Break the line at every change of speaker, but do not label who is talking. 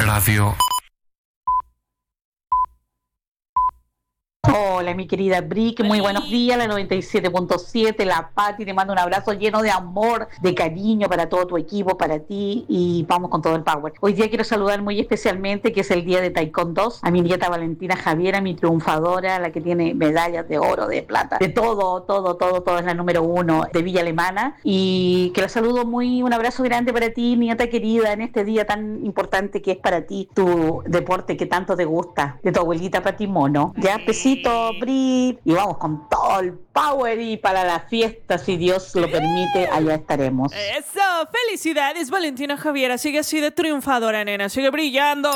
Radio.
Hola, mi querida Brick, muy buenos días, la 97.7, la Pati, te mando un abrazo lleno de amor, de cariño para todo tu equipo, para ti, y vamos con todo el power. Hoy día quiero saludar muy especialmente, que es el día de Taekwondo, a mi nieta Valentina Javiera, mi triunfadora, la que tiene medallas de oro, de plata, de todo, es la número 1 de Villa Alemana, y que la saludo un abrazo grande para ti, nieta querida, en este día tan importante que es para ti, tu deporte que tanto te gusta, de tu abuelita Pati Mono. Ya, besito, Brit, y vamos con todo el power, y para la fiesta, si Dios lo permite, allá estaremos.
Eso, felicidades Valentina Javiera, sigue así de triunfadora, nena, sigue brillando.